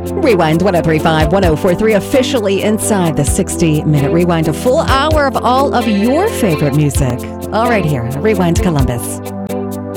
Rewind 1035 1043, officially inside the 60-minute rewind, a full hour of all of your favorite music. All right here, Rewind Columbus.